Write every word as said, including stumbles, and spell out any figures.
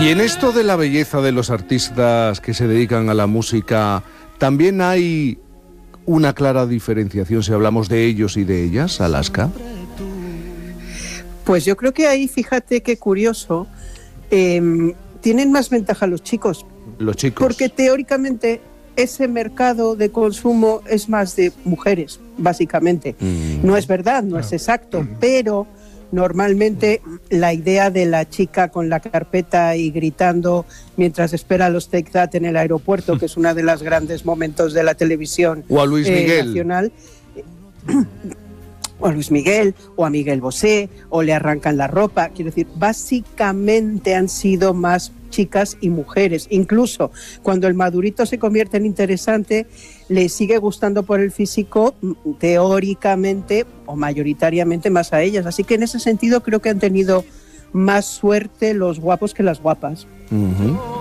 Y en esto de la belleza de los artistas que se dedican a la música, ¿también hay una clara diferenciación si hablamos de ellos y de ellas, Alaska? Pues yo creo que ahí, fíjate qué curioso, eh, tienen más ventaja los chicos. Los chicos. Porque teóricamente ese mercado de consumo es más de mujeres, básicamente. Mm. No es verdad, no es exacto, pero normalmente la idea de la chica con la carpeta y gritando mientras espera los Take That en el aeropuerto, que es uno de los grandes momentos de la televisión o a Luis Miguel. Eh, nacional, o a Luis Miguel, o a Miguel Bosé, o le arrancan la ropa. Quiero decir, básicamente han sido más chicas y mujeres. Incluso cuando el madurito se convierte en interesante, le sigue gustando por el físico, teóricamente o mayoritariamente más a ellas. Así que en ese sentido creo que han tenido más suerte los guapos que las guapas. Uh-huh.